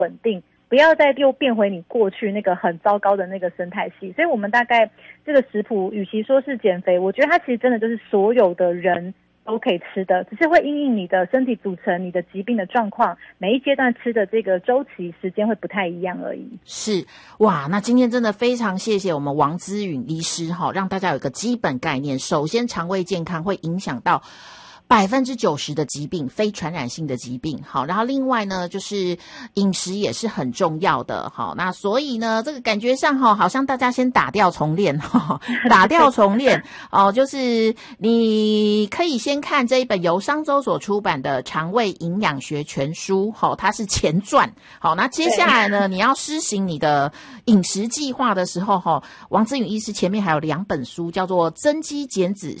稳定，不要再又变回你过去那个很糟糕的那个生态系。所以我们大概这个食谱与其说是减肥，我觉得它其实真的就是所有的人都可以吃的，只是会因应你的身体组成、你的疾病的状况，每一阶段吃的这个周期时间会不太一样而已。 是，哇，那今天真的非常谢谢我们王姿允医师让大家有一个基本概念。首先，肠胃健康会影响到90%的疾病，非传染性的疾病。好，然后另外呢，就是饮食也是很重要的。好，那所以呢，这个感觉上好像大家先打掉重练，打掉重练哦，就是你可以先看这一本由商周所出版的《肠胃营养学全书》，好，它是前传。好，那接下来呢，你要施行你的饮食计划的时候，王姿允医师前面还有2本书，叫做《增肌减脂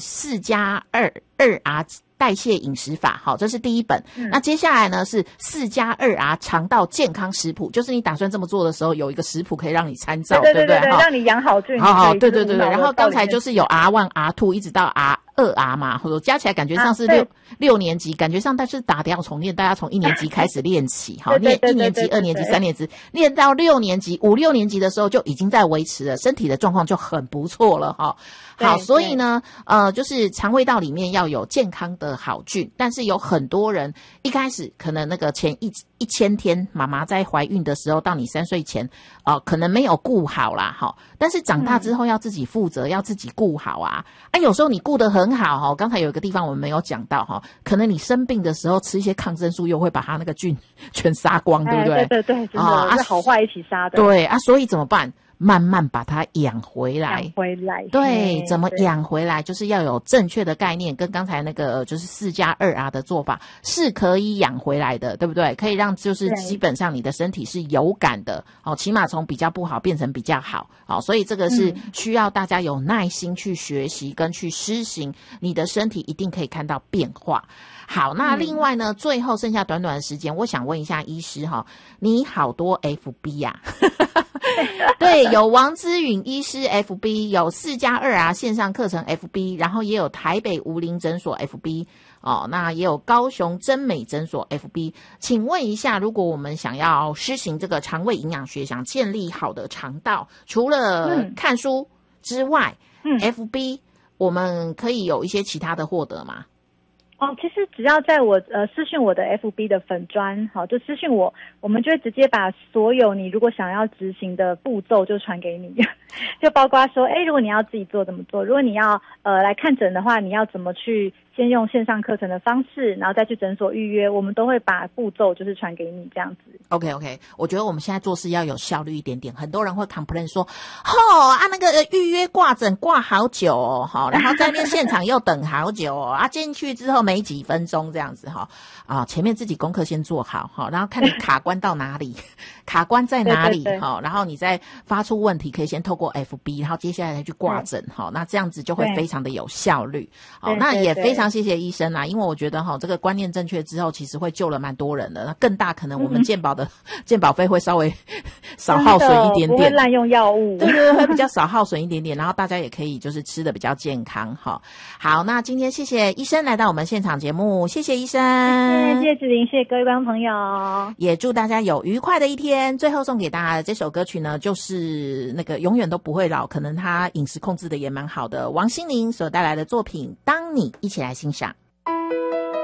4+2R代谢饮食法》，好，这是第一本。那接下来呢是4+2R 肠道健康食谱，就是你打算这么做的时候，有一个食谱可以让你参照，对不对？ 让你养好菌。 好，对。然后刚才就是有 R1、R2 一直到 R2R 嘛，或者加起来感觉上是六年级，感觉上但是打掉重练，大家从1年级开始练起，好，练1年级、2年级、3年级，练到6年级、5、6年级的时候就已经在维持了，身体的状况就很不错了哈。好，所以呢，就是肠胃道里面要有健康的好菌，但是有很多人一开始可能那个前1000天，妈妈在怀孕的时候到你3岁前，可能没有顾好啦，哈，但是长大之后要自己负责，要自己顾好啊。有时候你顾得很好哈，刚才有一个地方我们没有讲到哈，可能你生病的时候吃一些抗生素，又会把它那个菌全杀光，对不对？ 对，真的是好坏一起杀的。 对啊，所以怎么办？慢慢把它养回来，对，怎么养回来，就是要有正确的概念，跟刚才那个就是4+2R 的做法是可以养回来的，对不对？可以让就是基本上你的身体是有感的，起码从比较不好变成比较好，所以这个是需要大家有耐心去学习跟去施行，你的身体一定可以看到变化。好，那另外呢，最后剩下短短的时间，我想问一下医师你好多 FB 呀、对，有王姿允医师 FB， 有4+2R 线上课程 FB， 然后也有台北无龄诊所 FB， 那也有高雄真美诊所 FB。请问一下，如果我们想要施行这个肠胃营养学，想建立好的肠道，除了看书之外，FB 我们可以有一些其他的获得吗？ 其实只要在我私讯我的 FB 的粉专，好，就私讯我们就会直接把所有你如果想要执行的步骤就传给你，就包括说，如果你要自己做怎么做，如果你要来看诊的话，你要怎么去先用线上课程的方式，然后再去诊所预约，我们都会把步骤就是传给你这样子。 OK， 我觉得我们现在做事要有效率一点点。很多人会 complain 说，那个预约挂诊挂好久哦，然后在那现场又等好久哦，进去之后没几分钟这样子前面自己功课先做好然后看你卡关到哪里，卡关在哪里然后你再发出问题，可以先透过 FB， 然后接下来再去挂诊那这样子就会非常的有效率。那也非常谢谢医生因为我觉得这个观念正确之后，其实会救了蛮多人的。那更大可能我们健保的健保费会稍微少耗损一点点，不会滥用药物， 对，会比较少耗损一点点，然后大家也可以就是吃的比较健康好，那今天谢谢医生来到我们现场节目，谢谢医生， 谢谢子玲，谢谢各位观众朋友， 也祝大家有愉快的一天。最后送给大家的这首歌曲呢，就是那个永远都不会老，可能他饮食控制的也蛮好的，王心凌所带来的作品《当你》，一起来欣赏。